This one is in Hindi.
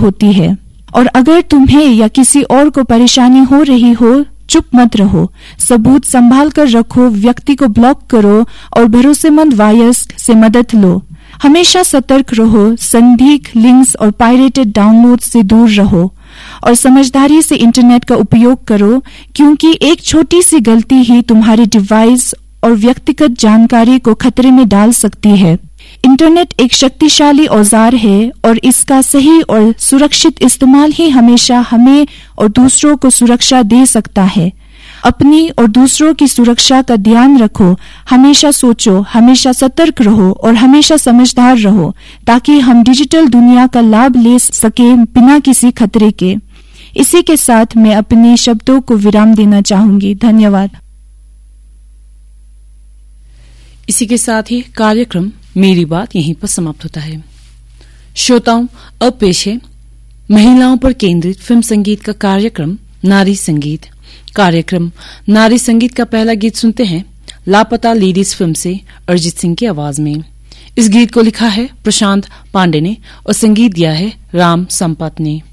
होती है। और अगर तुम्हें या किसी और को परेशानी हो रही हो, चुप मत रहो, सबूत संभाल कर रखो, व्यक्ति को ब्लॉक करो और भरोसेमंद वयस्क से मदद लो। हमेशा सतर्क रहो, संदिग्ध लिंक्स और पायरेटेड डाउनलोड से दूर रहो और समझदारी से इंटरनेट का उपयोग करो, क्योंकि एक छोटी सी गलती ही तुम्हारे डिवाइस और व्यक्तिगत जानकारी को खतरे में डाल सकती है। इंटरनेट एक शक्तिशाली औजार है और इसका सही और सुरक्षित इस्तेमाल ही हमेशा हमें और दूसरों को सुरक्षा दे सकता है। अपनी और दूसरों की सुरक्षा का ध्यान रखो, हमेशा सोचो, हमेशा सतर्क रहो और हमेशा समझदार रहो, ताकि हम डिजिटल दुनिया का लाभ ले सके बिना किसी खतरे के। इसी के साथ मैं अपने शब्दों को विराम देना चाहूंगी। धन्यवाद। इसी के साथ ही कार्यक्रम मेरी बात यहीं पर समाप्त होता है। श्रोताओं, अब पेश है महिलाओं पर केंद्रित फिल्म संगीत का कार्यक्रम नारी संगीत। कार्यक्रम नारी संगीत का पहला गीत सुनते हैं लापता लेडीज फिल्म से अरिजीत सिंह की आवाज में। इस गीत को लिखा है प्रशांत पांडे ने और संगीत दिया है राम संपत ने।